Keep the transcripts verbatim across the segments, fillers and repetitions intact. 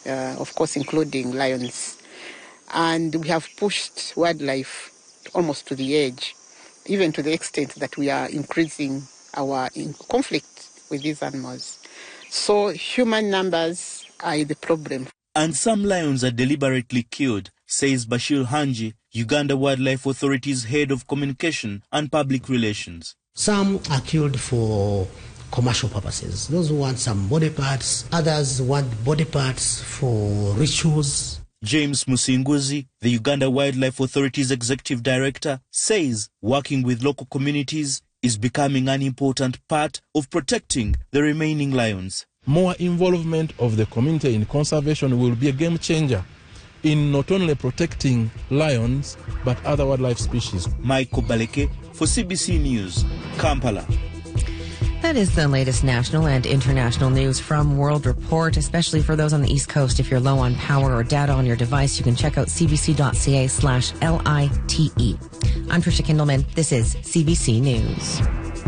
uh, of course, including lions. And we have pushed wildlife almost to the edge, even to the extent that we are increasing our in conflict with these animals. So human numbers are the problem. And some lions are deliberately killed, says Bashir Hanji, Uganda Wildlife Authority's head of communication and public relations. Some are killed for commercial purposes. Those who want some body parts, others want body parts for rituals. James Musinguzi, the Uganda Wildlife Authority's executive director, says working with local communities is becoming an important part of protecting the remaining lions. More involvement of the community in conservation will be a game changer in not only protecting lions, but other wildlife species. Michael Baleke for C B C News, Kampala. That is the latest national and international news from World Report, especially for those on the East Coast. If you're low on power or data on your device, you can check out cbc.ca slash L-I-T-E. I'm Trisha Kindleman. This is C B C News.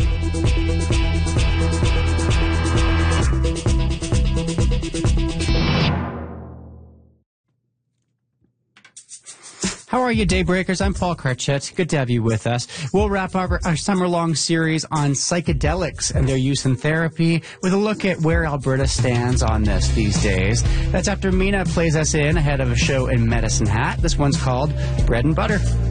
How are you, Daybreakers? I'm Paul Karchet. Good to have you with us. We'll wrap up our, our summer-long series on psychedelics and their use in therapy with a look at where Alberta stands on this these days. That's after Mina plays us in ahead of a show in Medicine Hat. This one's called Bread and Butter.